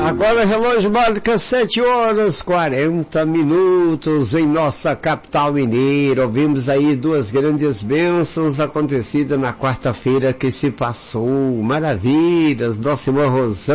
Agora o relógio marca 7h40 em nossa capital mineira. Ouvimos aí duas grandes bênçãos acontecidas na quarta-feira que se passou. Maravilhas, nossa irmã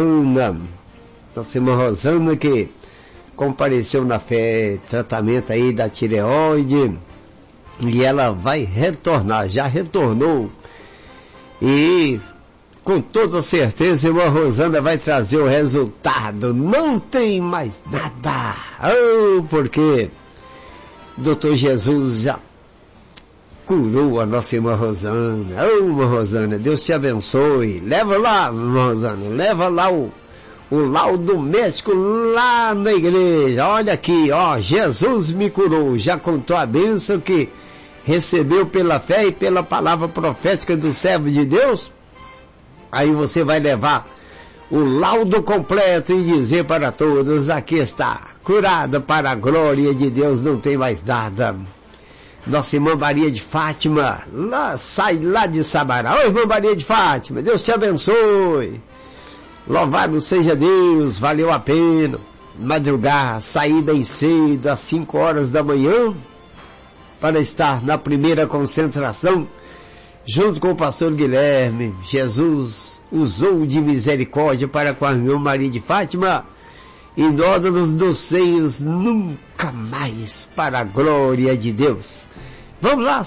Rosana que compareceu na fé, tratamento aí da tireoide, e ela vai retornar, já retornou, e com toda certeza a irmã Rosana vai trazer o resultado. Não tem mais nada, porque o doutor Jesus já curou a nossa irmã Rosana. Irmã Rosana, Deus te abençoe. Leva lá, irmã Rosana, leva lá o laudo médico lá na igreja. Olha aqui, Jesus me curou. Já contou a bênção que recebeu pela fé e pela palavra profética do servo de Deus. Aí você vai levar o laudo completo e dizer para todos: aqui está, curada para a glória de Deus, não tem mais nada. Nossa irmã Maria de Fátima, sai lá de Sabará. Oi, irmã Maria de Fátima, Deus te abençoe. Louvado seja Deus, valeu a pena madrugar, sair bem cedo, às 5 horas da manhã, para estar na primeira concentração, junto com o pastor Guilherme. Jesus usou de misericórdia para com a irmã Maria de Fátima, e nódulos dos seios nunca mais, para a glória de Deus. Vamos lá,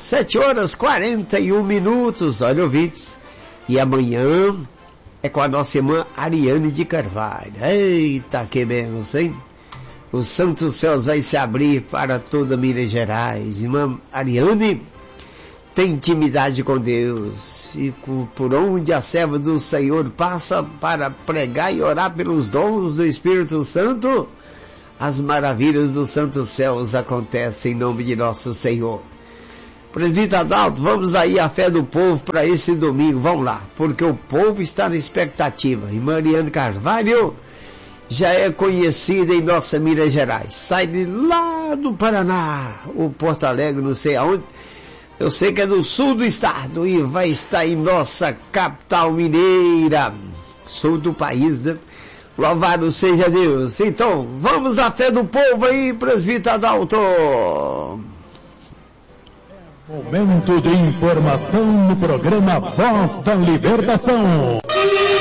7h41, olha, ouvintes, e amanhã é com a nossa irmã Ariane de Carvalho. Eita, que bênção, hein? Os santos céus vai se abrir para toda Minas Gerais. Irmã Ariane tem intimidade com Deus, e por onde a serva do Senhor passa para pregar e orar pelos dons do Espírito Santo, as maravilhas dos santos céus acontecem em nome de nosso Senhor. Presbítero Adalto, vamos aí a fé do povo para esse domingo, vamos lá, porque o povo está na expectativa. E Mariana Carvalho já é conhecida em nossa Minas Gerais, sai de lá do Paraná, o Porto Alegre, não sei aonde, eu sei que é do sul do estado, e vai estar em nossa capital mineira, sul do país, né? Louvado seja Deus. Então, vamos à fé do povo aí, presbítero Adalto. Momento de informação no programa Voz da Libertação.